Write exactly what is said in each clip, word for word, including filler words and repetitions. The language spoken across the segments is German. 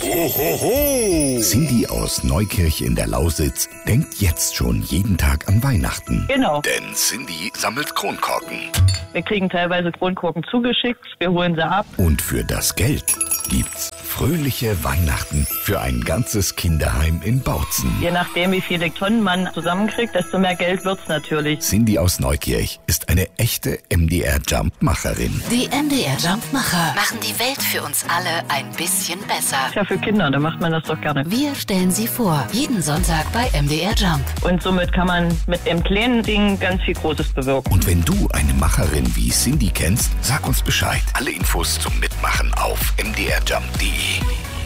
Ho, ho, ho. Cindy aus Neukirch in der Lausitz denkt jetzt schon jeden Tag an Weihnachten. Genau. Denn Cindy sammelt Kronkorken. Wir kriegen teilweise Kronkorken zugeschickt, wir holen sie ab. Und für das Geld gibt's fröhliche Weihnachten für ein ganzes Kinderheim in Bautzen. Je nachdem, wie viele Tonnen man zusammenkriegt, desto mehr Geld wird's natürlich. Cindy aus Neukirch ist eine echte M D R-Jump-Macherin. Die M D R-Jump-Macher machen die Welt für uns alle ein bisschen besser. Ja, für Kinder, da macht man das doch gerne. Wir stellen sie vor, jeden Sonntag bei M D R Jump. Und somit kann man mit dem kleinen Ding ganz viel Großes bewirken. Und wenn du eine Macherin wie Cindy kennst, sag uns Bescheid. Alle Infos zum Mitmachen auf m d r jump punkt d e.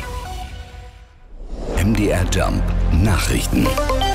M D R Jump Nachrichten.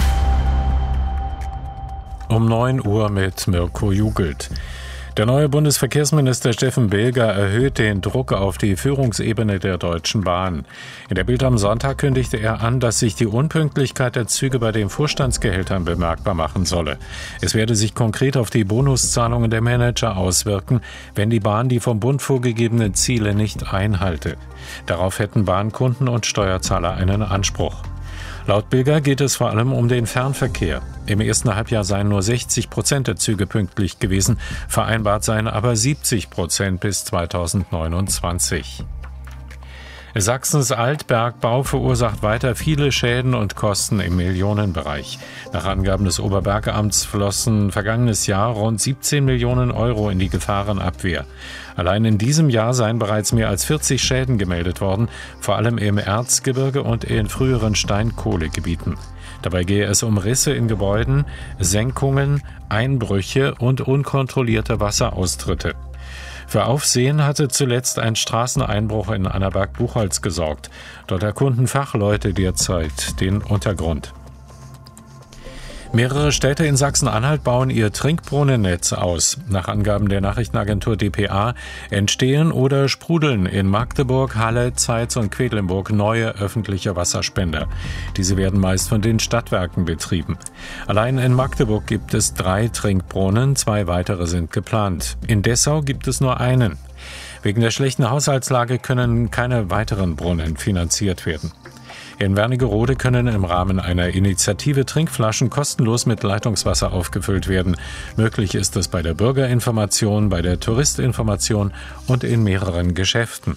Um neun Uhr mit Mirko Jugelt. Der neue Bundesverkehrsminister Steffen Bilger erhöht den Druck auf die Führungsebene der Deutschen Bahn. In der Bild am Sonntag kündigte er an, dass sich die Unpünktlichkeit der Züge bei den Vorstandsgehältern bemerkbar machen solle. Es werde sich konkret auf die Bonuszahlungen der Manager auswirken, wenn die Bahn die vom Bund vorgegebenen Ziele nicht einhalte. Darauf hätten Bahnkunden und Steuerzahler einen Anspruch. Laut Bilger geht es vor allem um den Fernverkehr. Im ersten Halbjahr seien nur sechzig Prozent der Züge pünktlich gewesen, vereinbart seien aber siebzig Prozent bis zweitausendneunundzwanzig. Sachsens Altbergbau verursacht weiter viele Schäden und Kosten im Millionenbereich. Nach Angaben des Oberbergamts flossen vergangenes Jahr rund siebzehn Millionen Euro in die Gefahrenabwehr. Allein in diesem Jahr seien bereits mehr als vierzig Schäden gemeldet worden, vor allem im Erzgebirge und in früheren Steinkohlegebieten. Dabei gehe es um Risse in Gebäuden, Senkungen, Einbrüche und unkontrollierte Wasseraustritte. Für Aufsehen hatte zuletzt ein Straßeneinbruch in Annaberg-Buchholz gesorgt. Dort erkunden Fachleute derzeit den Untergrund. Mehrere Städte in Sachsen-Anhalt bauen ihr Trinkbrunnennetz aus. Nach Angaben der Nachrichtenagentur d p a entstehen oder sprudeln in Magdeburg, Halle, Zeitz und Quedlinburg neue öffentliche Wasserspender. Diese werden meist von den Stadtwerken betrieben. Allein in Magdeburg gibt es drei Trinkbrunnen, zwei weitere sind geplant. In Dessau gibt es nur einen. Wegen der schlechten Haushaltslage können keine weiteren Brunnen finanziert werden. In Wernigerode können im Rahmen einer Initiative Trinkflaschen kostenlos mit Leitungswasser aufgefüllt werden. Möglich ist es bei der Bürgerinformation, bei der Touristinformation und in mehreren Geschäften.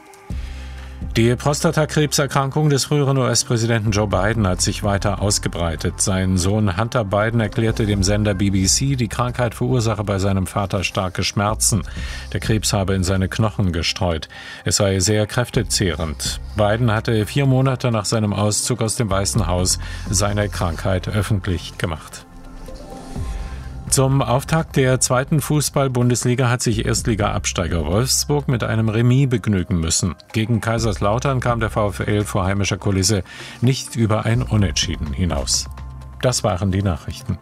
Die Prostatakrebserkrankung des früheren U S-Präsidenten Joe Biden hat sich weiter ausgebreitet. Sein Sohn Hunter Biden erklärte dem Sender B B C, die Krankheit verursache bei seinem Vater starke Schmerzen. Der Krebs habe in seine Knochen gestreut. Es sei sehr kräftezehrend. Biden hatte vier Monate nach seinem Auszug aus dem Weißen Haus seine Krankheit öffentlich gemacht. Zum Auftakt der zweiten Fußball-Bundesliga hat sich Erstliga-Absteiger Wolfsburg mit einem Remis begnügen müssen. Gegen Kaiserslautern kam der VfL vor heimischer Kulisse nicht über ein Unentschieden hinaus. Das waren die Nachrichten.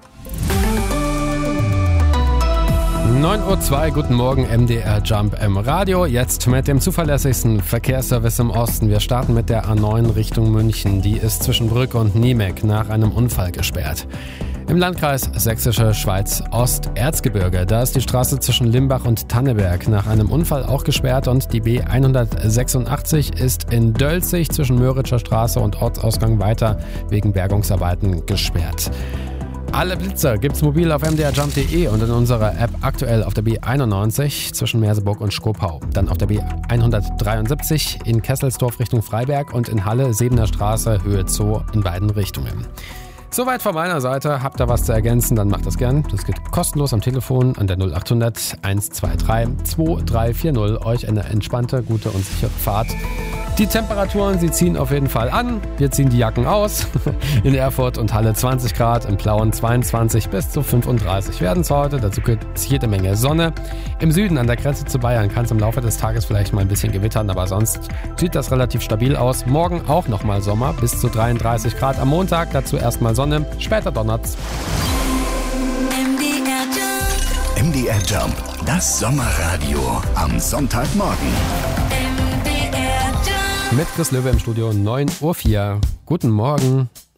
neun Uhr zwei, guten Morgen, M D R Jump im Radio. Jetzt mit dem zuverlässigsten Verkehrsservice im Osten. Wir starten mit der A neun Richtung München. Die ist zwischen Brück und Niemek nach einem Unfall gesperrt. Im Landkreis Sächsische Schweiz Ost Erzgebirge, da ist die Straße zwischen Limbach und Tanneberg nach einem Unfall auch gesperrt und die B hundertsechsundachtzig ist in Dölzig zwischen Möritscher Straße und Ortsausgang weiter wegen Bergungsarbeiten gesperrt. Alle Blitzer gibt's mobil auf m d r jump punkt d e und in unserer App aktuell auf der B einundneunzig zwischen Merseburg und Schkopau. Dann auf der B hundertdreiundsiebzig in Kesselsdorf Richtung Freiberg und in Halle Sebener Straße Höhe Zoo in beiden Richtungen. Soweit von meiner Seite. Habt ihr was zu ergänzen, dann macht das gern. Das geht kostenlos am Telefon an der null acht hundert eins zwei drei zwei drei vier null. Euch eine entspannte, gute und sichere Fahrt. Die Temperaturen, sie ziehen auf jeden Fall an. Wir ziehen die Jacken aus. In Erfurt und Halle zwanzig Grad, im Plauen zweiundzwanzig bis zu fünfunddreißig werden es heute. Dazu gibt es jede Menge Sonne. Im Süden an der Grenze zu Bayern kann es im Laufe des Tages vielleicht mal ein bisschen gewittern, aber sonst sieht das relativ stabil aus. Morgen auch nochmal Sommer, bis zu dreiunddreißig Grad am Montag. Dazu erstmal Sonne, später donnert's. M D R Jump, das Sommerradio am Sonntagmorgen. Mit Chris Löwe im Studio, neun Uhr vier. Guten Morgen.